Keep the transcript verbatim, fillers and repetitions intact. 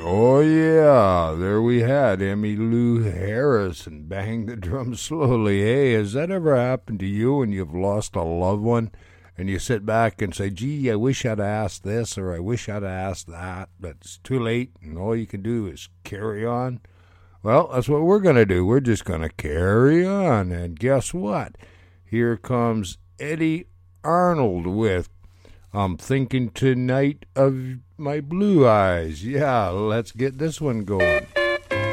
Oh, yeah, there we had Emmylou Harris and Bang the Drum Slowly. Hey, has that ever happened to you when you've lost a loved one and you sit back and say, gee, I wish I'd asked this or I wish I'd asked that, but it's too late and all you can do is carry on? Well, that's what we're going to do. We're just going to carry on. And guess what? Here comes Eddie Arnold with I'm Thinking Tonight of My Blue Eyes. Yeah, let's get this one going.